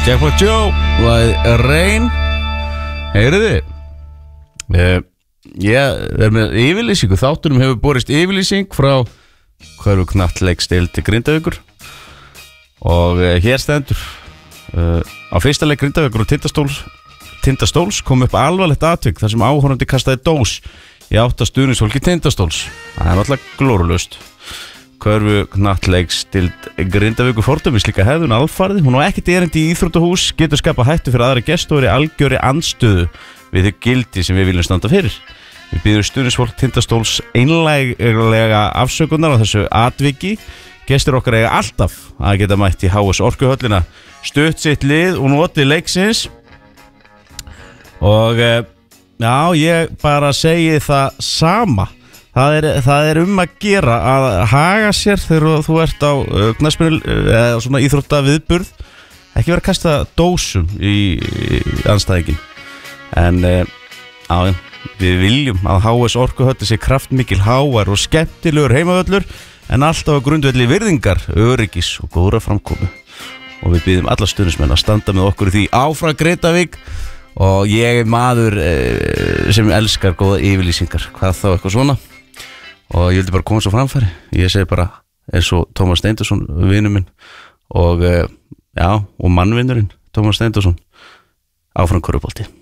Jackpot Joe Lagið Rain. Heyriði ég með yfirlýsingu. Þáttunum hefur borist yfirlýsing frá Hverfu knattleiksdeild Grindavíkur. Og hér stendur á fyrsta leik Grindavíkur og Tindastóls kom upp alvarlegt atvik þar sem áhorfandi kastaði dós í átt að stuðningsfólki Tindastóls. Það er náttúrulega glórulaust. Hverfu knattleiksdeild Grindavíkur fordæmis slíka hegðun alfarið. Hún á ekkert erindi í íþróttahús, getur skapað hættu fyrir aðra gesti og er í algjörri andstöðu við þau gildi sem við viljum standa fyrir. Við biðjum stuðningsfólk Tindastóls einlæglega afsökunar á þessu atviki. Gestir okkar eiga alltaf að geta mætt í HS Orkuhöllina, stutt sitt lið og notið leiksins. Og já, ég bara segi það sama. Það er að gera að haga sér þegar þú ert á knattspyrnu eða svona íþrótta viðburð. Ekki vera að kasta dósum í andstæðingin. En já, við viljum að HS Orkuhöll sé kraftmikil, hávær og skemmtilegur heimavöllur, en alltaf á grundvelli virðingar, öryggis og góðra framkomu. Og við biðjum alla stuðningsmenn að standa með okkur í því. Áfram Grindavík. Og ég er maður sem elskar góða yfirlýsingar. Hvað þá eitthvað svona. Og ég vildi bara koma svo framfæri. Ég segi bara eins og Tómas Steindorsson, vinur minn, og mannvinnurinn Tómas Steindorsson, áfram körfubolti.